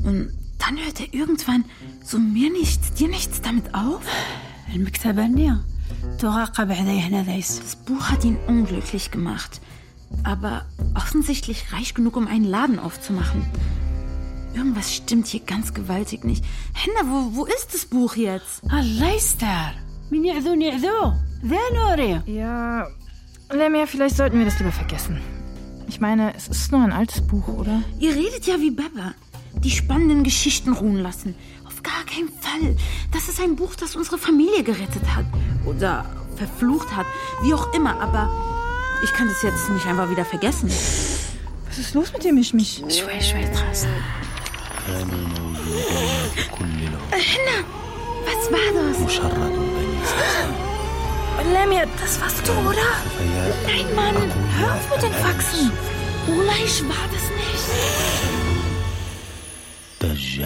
Und dann hört er irgendwann so mir nichts, dir nichts damit auf. Das Buch hat ihn unglücklich gemacht. Aber offensichtlich reich genug, um einen Laden aufzumachen. Irgendwas stimmt hier ganz gewaltig nicht. Henna, wo ist das Buch jetzt? Ja, Lemia, vielleicht sollten wir das lieber vergessen. Ich meine, es ist nur ein altes Buch, oder? Ihr redet ja wie Beba. Die spannenden Geschichten ruhen lassen. Auf gar keinen Fall. Das ist ein Buch, das unsere Familie gerettet hat. Oder verflucht hat. Wie auch immer, aber ich kann das jetzt nicht einfach wieder vergessen. Was ist los mit dem Mischmisch? Henna, was war das? Lemia, das warst du, oder? Nein, Mann, hör auf mit den Faxen. Ulaisch war das nicht.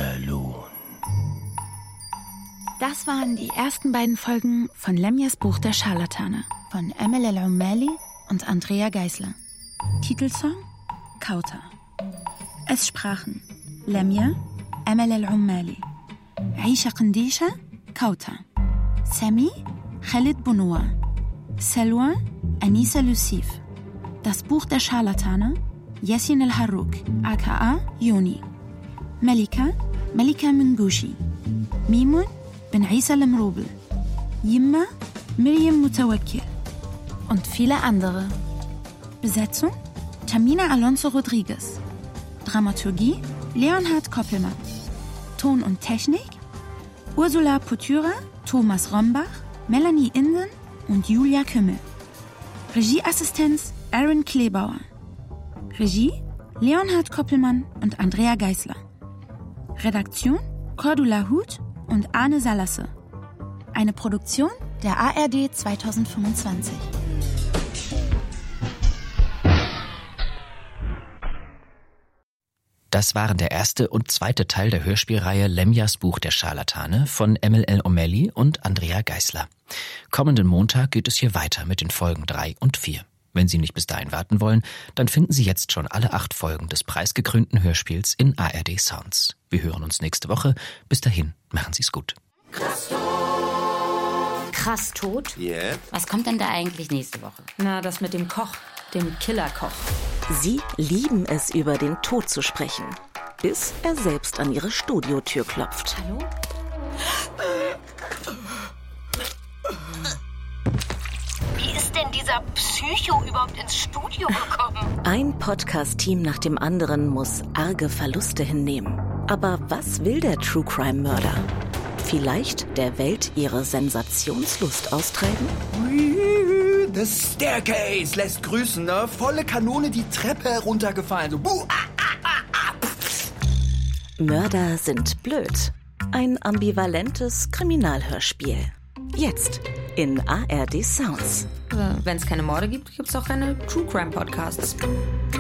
Das waren die ersten beiden Folgen von Lemias Buch Der Scharlatane von Emel El-Ommali und Andrea Geisler. Titelsong Kauta. Es sprachen Lemia, Emel El-Ommali, Aisha Qandisha, Kauta, Sami, Khalid Bonoua, Selwa, Anissa Lucif. Das Buch Der Scharlatane, Yassin El-Harrouk, aka Yoni. Melika, Melika Mungushi. Mimun, Ben Isa Lemrobel. Yimma, Miriam Mutawakkil. Und viele andere. Besetzung, Tamina Alonso Rodriguez. Dramaturgie, Leonhard Koppelmann. Ton und Technik, Ursula Potyra, Thomas Rombach, Melanie Inden und Julia Kümmel. Regieassistenz, Aaron Klebauer. Regie, Leonhard Koppelmann und Andrea Geisler. Redaktion, Cordula Huth und Arne Salasse. Eine Produktion der ARD 2025. Das waren der erste und zweite Teil der Hörspielreihe Lemias Buch Der Scharlatane von Emel El-Ommali und Andrea Geisler. Kommenden Montag geht es hier weiter mit den Folgen 3 und 4. Wenn Sie nicht bis dahin warten wollen, dann finden Sie jetzt schon alle 8 Folgen des preisgekrönten Hörspiels in ARD Sounds. Wir hören uns nächste Woche. Bis dahin, machen Sie es gut. Krass tot? Yeah. Was kommt denn da eigentlich nächste Woche? Na, das mit dem Koch, dem Killerkoch. Sie lieben es, über den Tod zu sprechen, bis er selbst an ihre Studiotür klopft. Hallo? Wie ist denn dieser Psycho überhaupt ins Studio gekommen? Ein Podcast-Team nach dem anderen muss arge Verluste hinnehmen. Aber was will der True-Crime-Mörder? Vielleicht der Welt ihre Sensationslust austreiben? The Staircase lässt grüßen, ne? Volle Kanone die Treppe heruntergefallen. So, buh, Mörder sind blöd. Ein ambivalentes Kriminalhörspiel. Jetzt in ARD Sounds. Wenn es keine Morde gibt, gibt es auch keine True Crime Podcasts.